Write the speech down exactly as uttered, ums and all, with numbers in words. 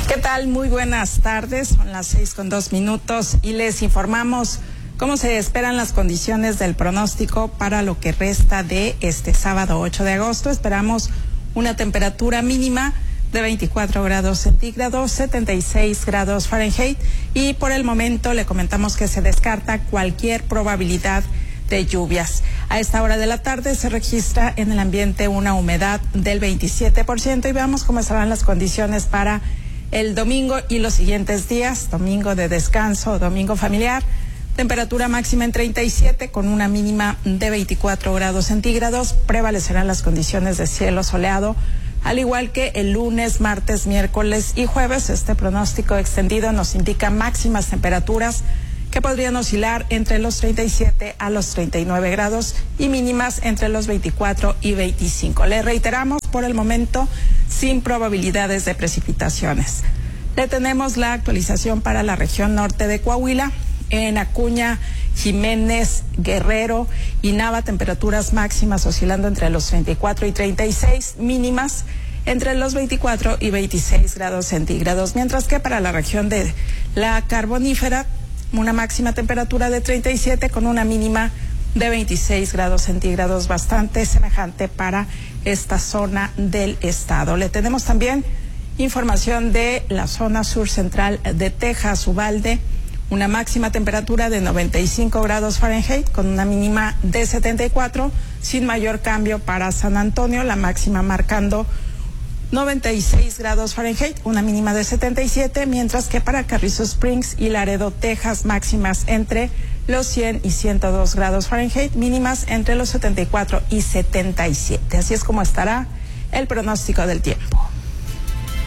¿Qué tal? Muy buenas tardes, son las seis con dos minutos y les informamos cómo se esperan las condiciones del pronóstico para lo que resta de este sábado ocho de agosto. Esperamos una temperatura mínima de veinticuatro grados centígrados, setenta y seis grados Fahrenheit, y por el momento le comentamos que se descarta cualquier probabilidad de lluvias. A esta hora de la tarde se registra en el ambiente una humedad del veintisiete por ciento y veamos cómo estarán las condiciones para el domingo y los siguientes días. Domingo de descanso, domingo familiar, temperatura máxima en treinta y siete con una mínima de veinticuatro grados centígrados. Prevalecerán las condiciones de cielo soleado, al igual que el lunes, martes, miércoles y jueves. Este pronóstico extendido nos indica máximas temperaturas que podrían oscilar entre los treinta y siete a los treinta y nueve grados y mínimas entre los veinticuatro y veinticinco. Le reiteramos, por el momento, sin probabilidades de precipitaciones. Le tenemos la actualización para la región norte de Coahuila. En Acuña, Jiménez, Guerrero y Nava, temperaturas máximas oscilando entre los treinta y cuatro y treinta y seis, mínimas entre los veinticuatro y veintiséis grados centígrados, mientras que para la región de la Carbonífera, una máxima temperatura de treinta y siete con una mínima de veintiséis grados centígrados, bastante semejante para esta zona del estado. Le tenemos también información de la zona sur central de Texas, Uvalde, una máxima temperatura de noventa y cinco grados Fahrenheit con una mínima de setenta y cuatro, sin mayor cambio para San Antonio, la máxima marcando noventa y seis grados Fahrenheit, una mínima de setenta y siete, mientras que para Carrizo Springs y Laredo, Texas, máximas entre los cien y ciento dos grados Fahrenheit, mínimas entre los setenta y cuatro y setenta y siete. Así es como estará el pronóstico del tiempo.